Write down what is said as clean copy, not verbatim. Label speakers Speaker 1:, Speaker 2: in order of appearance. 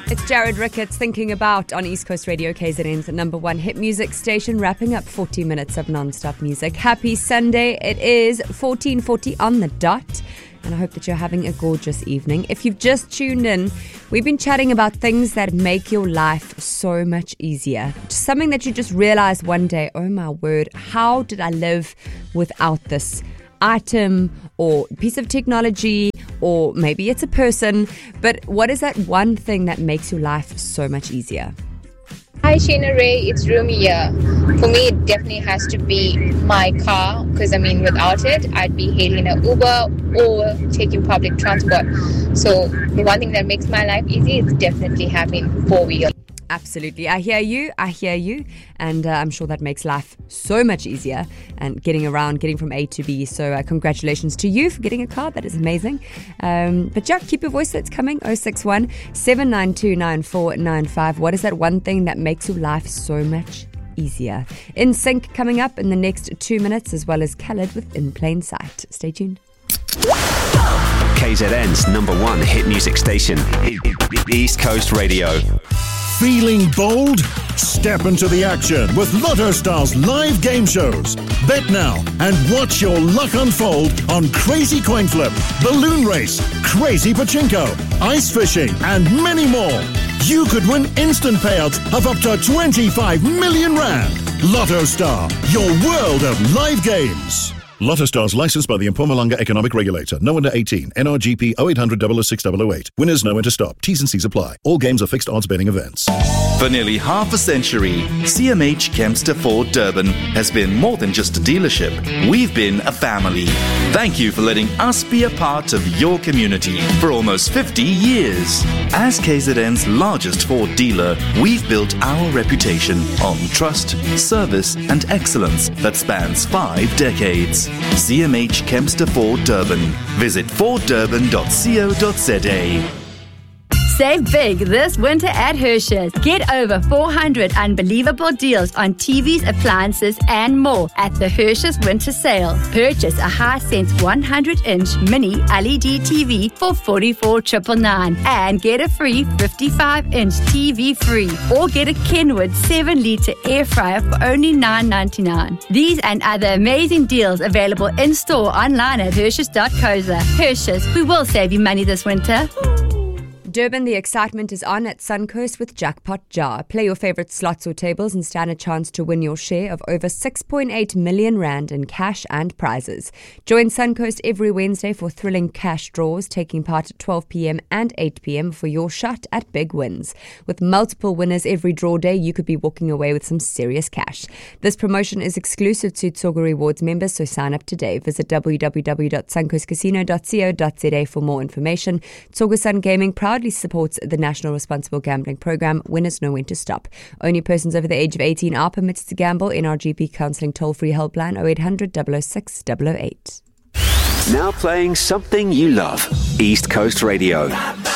Speaker 1: It's Jared Ricketts thinking about on East Coast Radio, KZN's number one hit music station, wrapping up 40 minutes of non-stop music. Happy Sunday. It is 14:40 on the dot, and I hope that you're having a gorgeous evening. If you've just tuned in, we've been chatting about things that make your life so much easier. Something that you just realize one day, oh my word, how did I live without this item or piece of technology, or maybe it's a person, but what is that one thing that makes your life so much easier?
Speaker 2: Hi Shana Ray, it's Rumi here. For me, it definitely has to be my car, because without it, I'd be hailing an Uber or taking public transport. So the one thing that makes my life easy is definitely having four-wheel.
Speaker 1: Absolutely. I hear you. And I'm sure that makes life so much easier and getting around, getting from A to B. So congratulations to you for getting a car. That is amazing. But yeah, keep your voice that's coming. 061 792 9495. What is that one thing that makes your life so much easier? In Sync coming up in the next 2 minutes, as well as Khaled with In Plain Sight. Stay tuned.
Speaker 3: KZN's number one hit music station, East Coast Radio.
Speaker 4: Feeling bold? Step into the action with Lotto Star's live game shows. Bet now and watch your luck unfold on Crazy Coin Flip, Balloon Race, Crazy Pachinko, Ice Fishing, and many more. You could win instant payouts of up to 25 million rand. Lotto Star, your world of live games. Lotto Stars licensed by the Mpumalanga Economic Regulator. No under 18. NRGP 0800 006 008. Winners know when to stop. T's and C's apply. All games are fixed odds betting events.
Speaker 5: For nearly half a century, CMH Kempster Ford Durban has been more than just a dealership. We've been a family. Thank you for letting us be a part of your community for almost 50 years. As KZN's largest Ford dealer, we've built our reputation on trust, service, and excellence that spans 5 decades. CMH Kempster Ford Durban. Visit forddurban.co.za.
Speaker 6: Save big this winter at Hershey's. Get over 400 unbelievable deals on TVs, appliances, and more at the Hershey's Winter Sale. Purchase a Hisense 100-inch mini LED TV for $44,999 and get a free 55-inch TV free. Or get a Kenwood 7-litre air fryer for only $9.99. These and other amazing deals available in-store online at Hershey's.co.za. Hershey's, we will save you money this winter.
Speaker 1: Durban, the excitement is on at Suncoast with Jackpot Jar. Play your favorite slots or tables and stand a chance to win your share of over 6.8 million rand in cash and prizes. Join Suncoast every Wednesday for thrilling cash draws, taking part at 12 p.m. and 8 p.m. for your shot at big wins. With multiple winners every draw day, you could be walking away with some serious cash. This promotion is exclusive to Tsogo Rewards members, so sign up today. Visit www.suncoastcasino.co.za for more information. Tsogo Sun Gaming proudly supports the National Responsible Gambling Program. Winners know when to stop. Only persons over the age of 18 are permitted to gamble. NRGP Counselling toll-free helpline 0800 006 008.
Speaker 3: Now playing something you love. East Coast Radio.